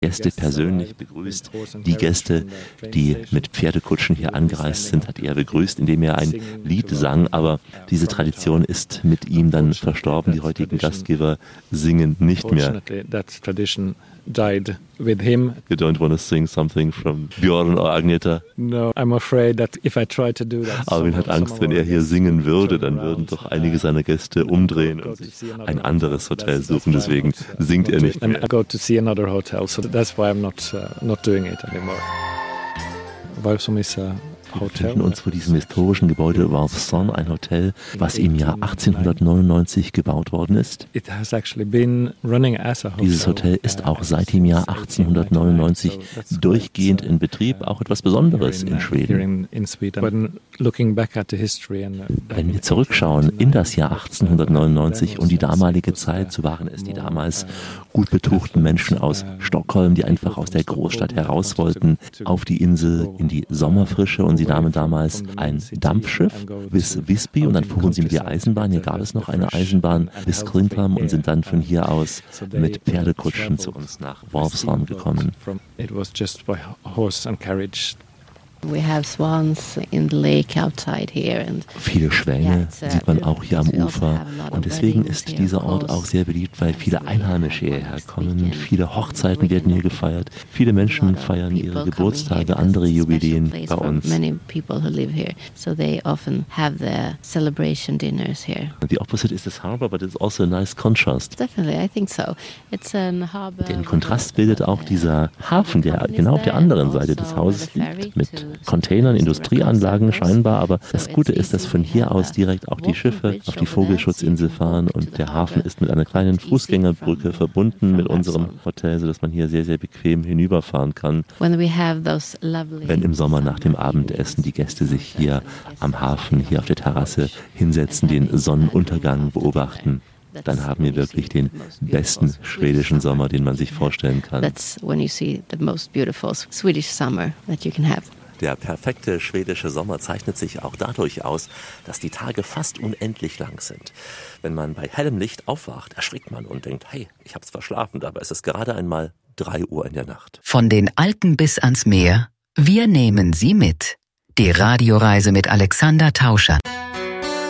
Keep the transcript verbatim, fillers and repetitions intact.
Gäste persönlich begrüßt. Die Gäste, die mit Pferdekutschen hier angereist sind, hat er begrüßt, indem er ein Lied sang. Aber diese Tradition ist mit ihm dann verstorben. Die heutigen Gastgeber singen nicht mehr. Died with him. You don't want to sing something from Björn or Agneta? No, I'm afraid that if I try to do that. Arvin hat Angst, wenn er hier singen würde, dann würden doch einige seiner Gäste umdrehen und sich ein anderes Hotel suchen. Deswegen singt er nicht mehr. I go to see another hotel, so that's why I'm not uh, not doing it anymore. Valsom is a Wir befinden uns vor diesem historischen Gebäude Valsom, ein Hotel, was im Jahr achtzehnhundertneunundneunzig gebaut worden ist. Dieses Hotel ist auch seit dem Jahr achtzehnhundertneunundneunzig durchgehend in Betrieb, auch etwas Besonderes in Schweden. Wenn wir zurückschauen in das Jahr achtzehnhundertneunundneunzig und die damalige Zeit, so waren es die damals gut betuchten Menschen aus Stockholm, die einfach aus der Großstadt heraus wollten, auf die Insel in die Sommerfrische, und sie nahmen damals ein Dampfschiff bis Visby und dann fuhren sie mit der Eisenbahn. Hier gab es noch eine Eisenbahn bis Klintham und sind dann von hier aus mit Pferdekutschen zu uns nach Valsom gekommen. We have swans in the lake outside here and viele Schwäne sieht man auch hier am Ufer und deswegen ist dieser Ort auch sehr beliebt, weil viele Einheimische hierher kommen. Viele Hochzeiten werden hier gefeiert. Viele Menschen feiern ihre Geburtstage, andere Jubiläen bei uns. Many people who live here, so they often have their celebration dinners here. The opposite is this harbor, but it's also a nice contrast. Definitely, I think so. It's an harbor. Den Kontrast bildet auch dieser Hafen, der genau auf der anderen Seite des Hauses liegt, mit Containern, Industrieanlagen scheinbar, aber das Gute ist, dass von hier aus direkt auch die Schiffe auf die Vogelschutzinsel fahren und der Hafen ist mit einer kleinen Fußgängerbrücke verbunden mit unserem Hotel, sodass man hier sehr, sehr bequem hinüberfahren kann. Wenn im Sommer nach dem Abendessen die Gäste sich hier am Hafen, hier auf der Terrasse hinsetzen, den Sonnenuntergang beobachten, dann haben wir wirklich den besten schwedischen Sommer, den man sich vorstellen kann. That's when you see the most beautiful Swedish summer that you can have. Der perfekte schwedische Sommer zeichnet sich auch dadurch aus, dass die Tage fast unendlich lang sind. Wenn man bei hellem Licht aufwacht, erschrickt man und denkt, hey, ich hab's verschlafen, dabei ist es gerade einmal drei Uhr in der Nacht. Von den Alpen bis ans Meer, wir nehmen Sie mit. Die Radioreise mit Alexander Tauscher.